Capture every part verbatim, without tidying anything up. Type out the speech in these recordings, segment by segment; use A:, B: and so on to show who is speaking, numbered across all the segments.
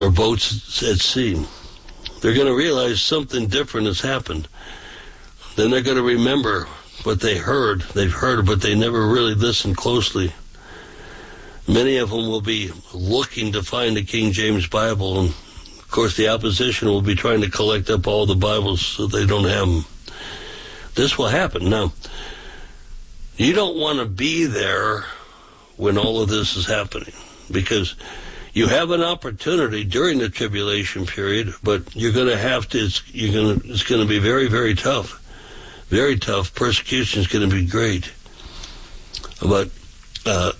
A: or boats at sea. They're going to realize something different has happened. Then they're going to remember what they heard. They've heard, but they never really listened closely. Many of them will be looking to find the King James Bible, and of course the opposition will be trying to collect up all the Bibles so they don't have them. This will happen. Now, you don't want to be there when all of this is happening, because you have an opportunity during the tribulation period, but you're going to have to, it's, you're going to, it's going to be very, very tough. Very tough. Persecution is going to be great. But uh,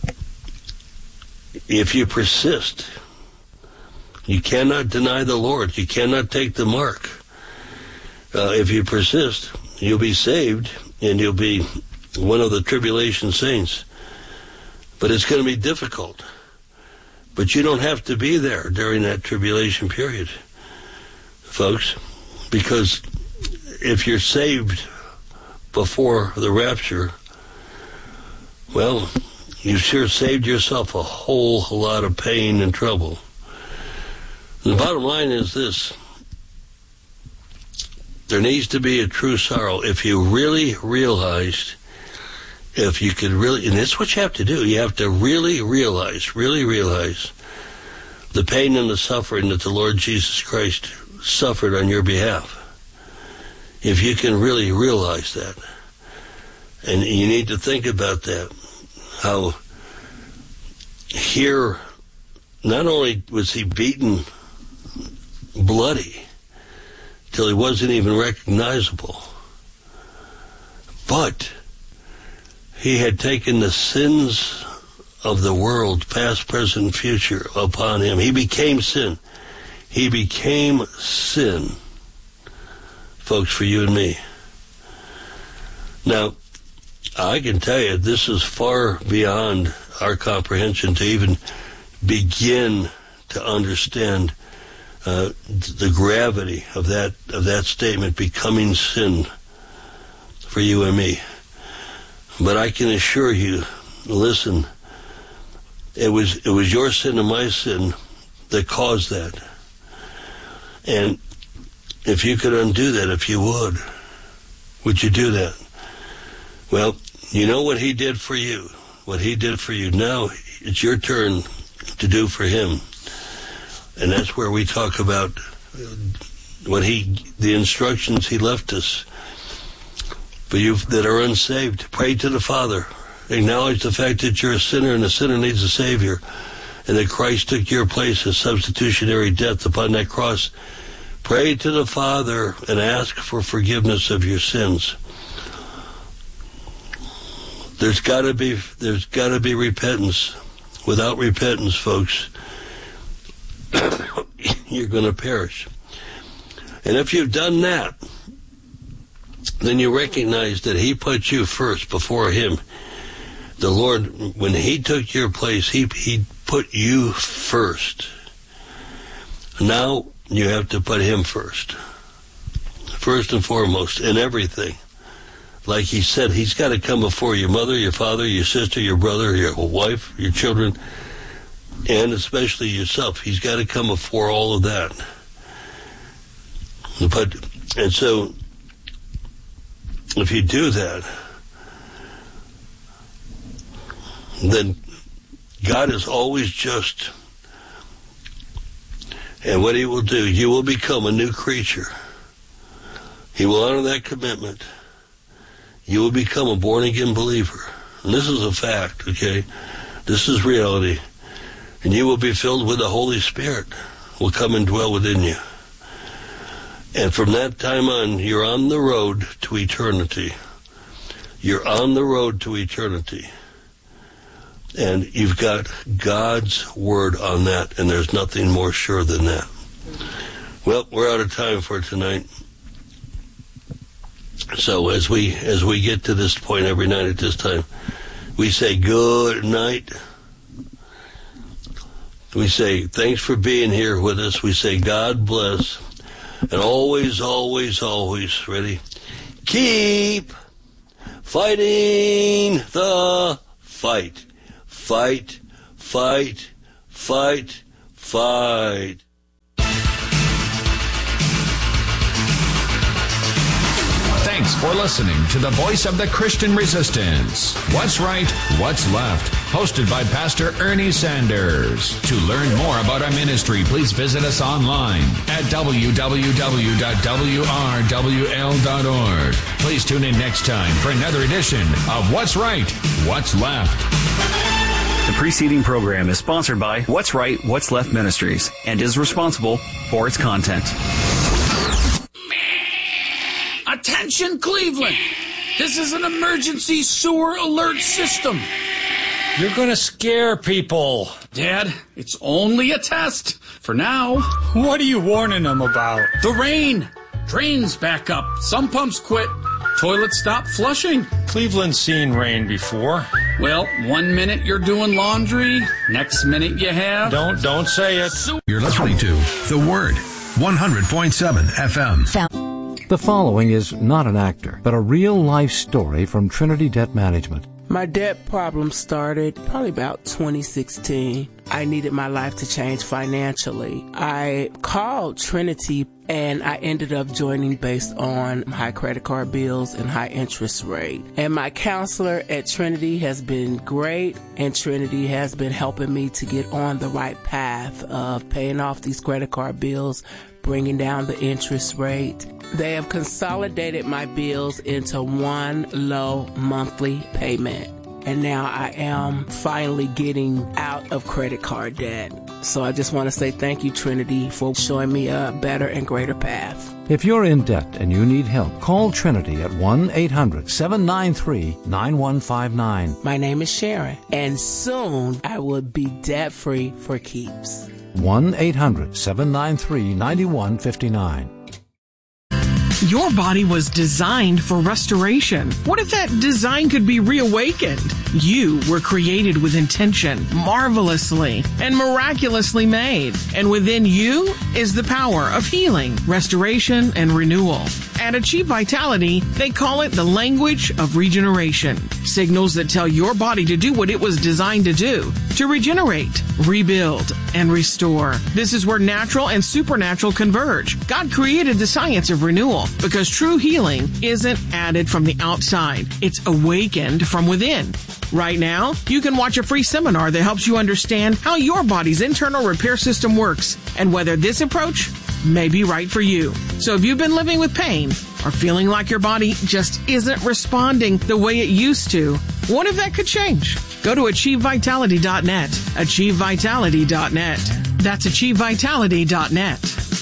A: if you persist, you cannot deny the Lord. You cannot take the mark. Uh, if you persist, you'll be saved, and you'll be one of the tribulation saints. But it's going to be difficult. But you don't have to be there during that tribulation period, folks, because if you're saved before the rapture, well, you sure saved yourself a whole lot of pain and trouble. And the bottom line is this: there needs to be a true sorrow. If you really realized, if you could really, and that's what you have to do, you have to really realize, really realize the pain and the suffering that the Lord Jesus Christ suffered on your behalf. If you can really realize that, and you need to think about that, how here, not only was he beaten bloody till he wasn't even recognizable, but he had taken the sins of the world, past, present, future, upon him. He became sin. He became sin, folks, for you and me. Now, I can tell you, this is far beyond our comprehension to even begin to understand uh, the gravity of that of that statement, becoming sin for you and me. But I can assure you, listen, it was it was your sin and my sin that caused that. And if you could undo that, if you would, would you do that? Well, you know what he did for you, what he did for you. Now it's your turn to do for him. And that's where we talk about what he, the instructions he left us. For you that are unsaved, pray to the Father. Acknowledge the fact that you're a sinner and a sinner needs a Savior, and that Christ took your place as substitutionary death upon that cross. Pray to the Father and ask for forgiveness of your sins. There's got to be there's got to be repentance. Without repentance, folks, you're going to perish. And if you've done that, then you recognize that he put you first before him. The Lord, when he took your place, he he put you first. Now you have to put him first. First and foremost in everything. Like he said, he's got to come before your mother, your father, your sister, your brother, your wife, your children, and especially yourself. He's got to come before all of that. But, and so, if you do that, then God is always just. And what he will do, you will become a new creature. He will honor that commitment. You will become a born-again believer. And this is a fact, okay? This is reality. And you will be filled with the Holy Spirit, will come and dwell within you. And from that time on, you're on the road to eternity. You're on the road to eternity. And you've got God's word on that, and there's nothing more sure than that. Well, we're out of time for tonight. So as we as we get to this point every night at this time, we say good night. We say thanks for being here with us. We say God bless. And always, always, always, ready? Keep fighting the fight. Fight, fight, fight, fight.
B: Thanks for listening to the voice of the Christian resistance. What's Right, What's Left? Hosted by Pastor Ernie Sanders. To learn more about our ministry, please visit us online at w w w dot w r w l dot org. Please tune in next time for another edition of What's Right, What's Left.
C: The preceding program is sponsored by What's Right, What's Left Ministries and is responsible for its content.
D: Attention, Cleveland! This is an emergency sewer alert system.
E: You're going to scare people.
D: Dad, it's only a test. For now.
E: What are you warning them about?
D: The rain. Drains back up. Some pumps quit. Toilets stop flushing.
E: Cleveland's seen rain before.
D: Well, one minute you're doing laundry. Next minute you have...
E: Don't, don't say it.
F: You're listening to The Word, one hundred point seven F M.
G: The following is not an actor, but a real-life story from Trinity Debt Management.
H: My debt problem started probably about twenty sixteen. I needed my life to change financially. I called Trinity and I ended up joining based on high credit card bills and high interest rate. And my counselor at Trinity has been great, and Trinity has been helping me to get on the right path of paying off these credit card bills, bringing down the interest rate. They have consolidated my bills into one low monthly payment. And now I am finally getting out of credit card debt. So I just want to say thank you, Trinity, for showing me a better and greater path.
G: If you're in debt and you need help, call Trinity at one eight hundred seven nine three nine one five nine.
H: My name is Sharon, and soon I will be debt-free for keeps.
G: one eight hundred seven nine three nine one five nine.
I: Your body was designed for restoration. What if that design could be reawakened? You were created with intention, marvelously and miraculously made. And within you is the power of healing, restoration, and renewal. At Achieve Vitality, they call it the language of regeneration. Signals that tell your body to do what it was designed to do, to regenerate, rebuild, and restore. This is where natural and supernatural converge. God created the science of renewal because true healing isn't added from the outside. It's awakened from within. Right now, you can watch a free seminar that helps you understand how your body's internal repair system works and whether this approach may be right for you. So if you've been living with pain or feeling like your body just isn't responding the way it used to, what if that could change? Go to achieve vitality dot net. achieve vitality dot net. That's achieve vitality dot net.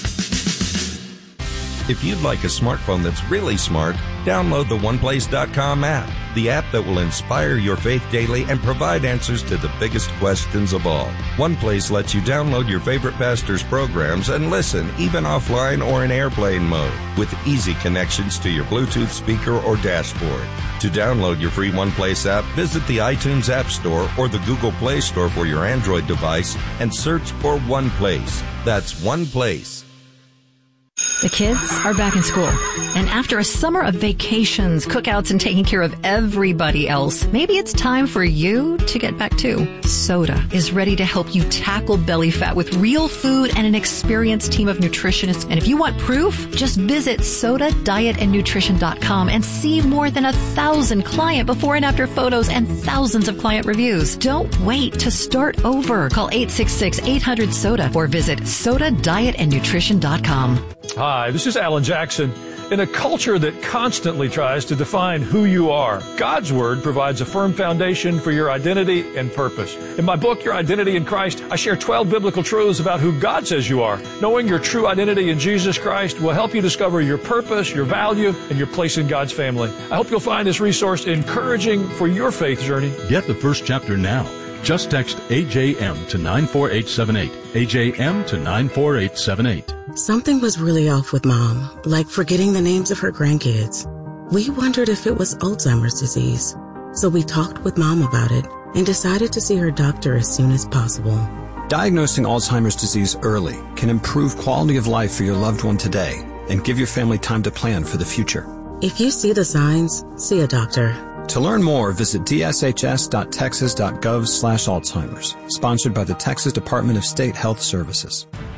J: If you'd like a smartphone that's really smart, download the one place dot com app, the app that will inspire your faith daily and provide answers to the biggest questions of all. OnePlace lets you download your favorite pastor's programs and listen, even offline or in airplane mode, with easy connections to your Bluetooth speaker or dashboard. To download your free OnePlace app, visit the iTunes App Store or the Google Play Store for your Android device and search for OnePlace. That's OnePlace.
K: The kids are back in school, and after a summer of vacations, cookouts, and taking care of everybody else, maybe it's time for you to get back too. Soda is ready to help you tackle belly fat with real food and an experienced team of nutritionists. And if you want proof, just visit soda diet and nutrition dot com and see more than a thousand client before and after photos and thousands of client reviews. Don't wait to start over. Call eight six six eight hundred soda or visit soda diet and nutrition dot com.
L: Hi, this is Alan Jackson. In a culture that constantly tries to define who you are, God's Word provides a firm foundation for your identity and purpose. In my book, Your Identity in Christ, I share twelve biblical truths about who God says you are. Knowing your true identity in Jesus Christ will help you discover your purpose, your value, and your place in God's family. I hope you'll find this resource encouraging for your faith journey.
M: Get the first chapter now. Just text A J M to nine four eight seven eight. A J M to nine four eight seven eight.
N: Something was really off with Mom, like forgetting the names of her grandkids. We wondered if it was Alzheimer's disease. So we talked with Mom about it and decided to see her doctor as soon as possible.
O: Diagnosing Alzheimer's disease early can improve quality of life for your loved one today and give your family time to plan for the future.
N: If you see the signs, see a doctor.
O: To learn more, visit d s h s dot texas dot gov slash Alzheimer's. Sponsored by the Texas Department of State Health Services.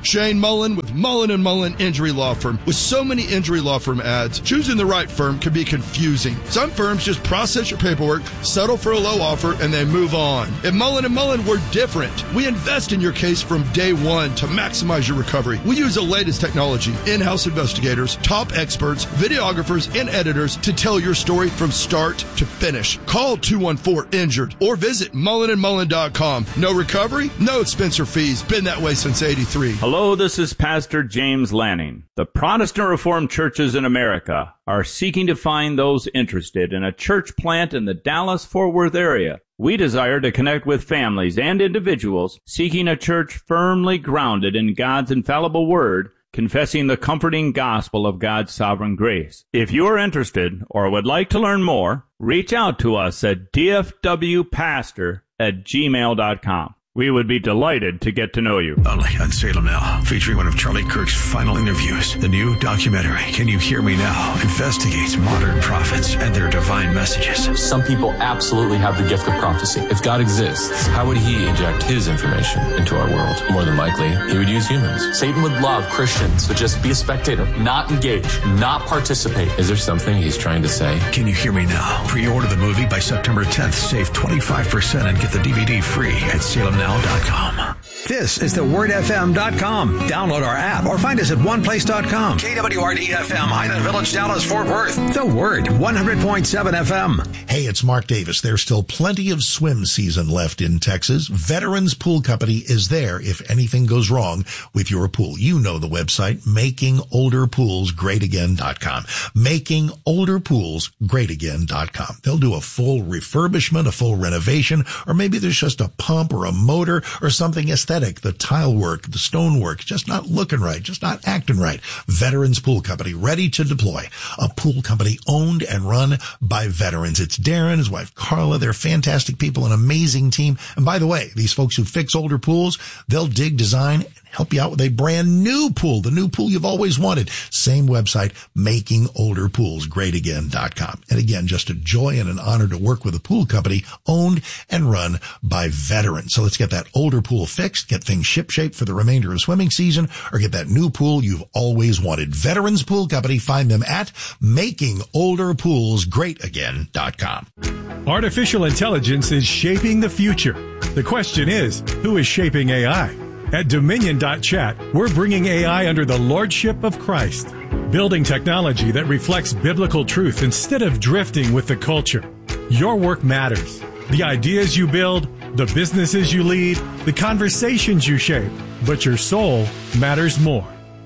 P: Shane Mullen with Mullen and Mullen Injury Law Firm. With so many injury law firm ads, choosing the right firm can be confusing. Some firms just process your paperwork, settle for a low offer, and then move on. At Mullen and Mullen, we're different. We invest in your case from day one to maximize your recovery. We use the latest technology, in-house investigators, top experts, videographers, and editors to tell your story from start to finish. Call two one four injured or visit mullen and mullen dot com. No recovery, no expense or fees. Been that way since eighty-three.
Q: Hello, this is Pastor James Lanning. The Protestant Reformed churches in America are seeking to find those interested in a church plant in the Dallas-Fort Worth area. We desire to connect with families and individuals seeking a church firmly grounded in God's infallible word, confessing the comforting gospel of God's sovereign grace. If you are interested or would like to learn more, reach out to us at d f w pastor at gmail dot com. We would be delighted to get to know you.
F: Only on Salem Now, featuring one of Charlie Kirk's final interviews. The new documentary, Can You Hear Me Now?, investigates modern prophets and their divine messages.
R: Some people absolutely have the gift of prophecy. If God exists, how would he inject his information into our world? More than likely, he would use humans. Satan would love Christians to just be a spectator, not engage, not participate. Is there something he's trying to say?
F: Can You Hear Me Now? Pre-order the movie by September tenth. Save twenty-five percent and get the D V D free at salem now dot com.
S: This is the word f m dot com. Download our app or find us at one place dot com. K W R D F M, Highland Village, Dallas, Fort Worth. The Word, one hundred point seven F M.
T: Hey, it's Mark Davis. There's still plenty of swim season left in Texas. Veterans Pool Company is there if anything goes wrong with your pool. You know the website, making older pools great again dot com. making older pools great again dot com. They'll do a full refurbishment, a full renovation, or maybe there's just a pump or a motor or something aesthetic. The tile work, the stone work, just not looking right, just not acting right. Veterans Pool Company, ready to deploy. A pool company owned and run by veterans. It's Darren, his wife Carla. They're fantastic people, an amazing team. And by the way, these folks who fix older pools, they'll dig, design, and help you out with a brand new pool, the new pool you've always wanted. Same website, making older pools great again dot com. And again, just a joy and an honor to work with a pool company owned and run by veterans. So let's get that older pool fixed, get things shipshape for the remainder of swimming season, or get that new pool you've always wanted. Veterans Pool Company, find them at making older pools great again dot com.
U: Artificial intelligence is shaping the future. The question is, who is shaping A I? At Dominion dot chat, we're bringing A I under the lordship of Christ, building technology that reflects biblical truth instead of drifting with the culture. Your work matters. The ideas you build, the businesses you lead, the conversations you shape, but your soul matters more.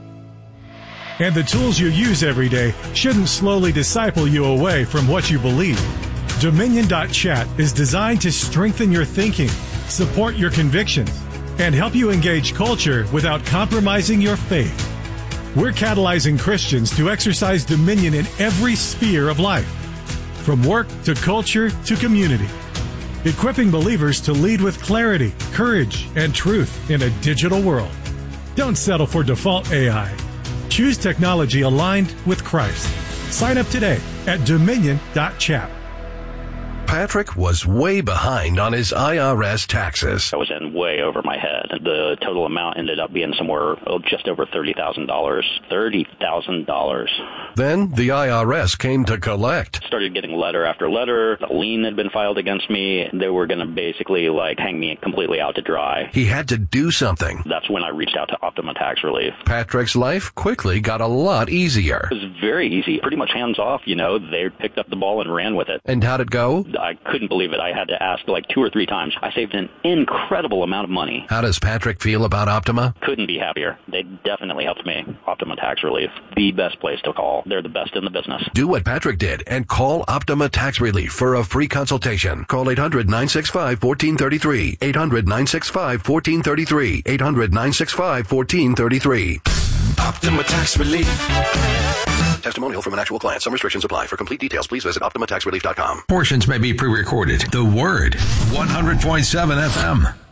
U: And the tools you use every day shouldn't slowly disciple you away from what you believe. Dominion dot chat is designed to strengthen your thinking, support your convictions, and help you engage culture without compromising your faith. We're catalyzing Christians to exercise dominion in every sphere of life, from work to culture to community, equipping believers to lead with clarity, courage, and truth in a digital world. Don't settle for default A I. Choose technology aligned with Christ. Sign up today at Dominion dot chat.
V: Patrick was way behind on his I R S taxes.
W: I was in way over my head. The total amount ended up being somewhere oh, just over thirty thousand dollars. thirty thousand dollars.
V: Then the I R S came to collect.
W: Started getting letter after letter. A lien had been filed against me. They were going to basically like hang me completely out to dry.
V: He had to do something.
W: That's when I reached out to Optima Tax Relief.
V: Patrick's life quickly got a lot easier.
W: It was very easy. Pretty much hands off, you know. They picked up the ball and ran with it.
V: And how'd it go?
W: I couldn't believe it. I had to ask like two or three times. I saved an incredible amount of money.
V: How does Patrick feel about Optima?
W: Couldn't be happier. They definitely helped me. Optima Tax Relief, the best place to call. They're the best in the business.
V: Do what Patrick did and call Optima Tax Relief for a free consultation. Call eight hundred, nine six five, one four three three. eight hundred, nine six five, one four three three. eight hundred, nine six five, one four three three. Optima Tax Relief. Testimonial from an actual client. Some restrictions apply. For complete details, please visit optima tax relief dot com.
F: Portions may be pre-recorded. The Word, one hundred point seven F M.